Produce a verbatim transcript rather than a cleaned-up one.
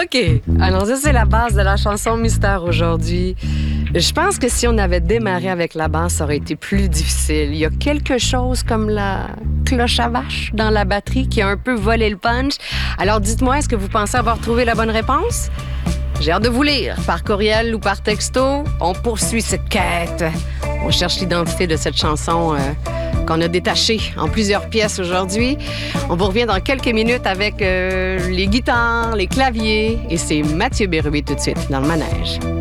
OK. Alors, ça, c'est la base de la chanson Mystère aujourd'hui. Je pense que si on avait démarré avec la basse, ça aurait été plus difficile. Il y a quelque chose comme la cloche à vache dans la batterie qui a un peu volé le punch. Alors, dites-moi, est-ce que vous pensez avoir trouvé la bonne réponse? J'ai hâte de vous lire, par courriel ou par texto. On poursuit cette quête. On cherche l'identité de cette chanson euh, qu'on a détachée en plusieurs pièces aujourd'hui. On vous revient dans quelques minutes avec euh, les guitares, les claviers. Et c'est Mathieu Bérubé tout de suite dans le manège.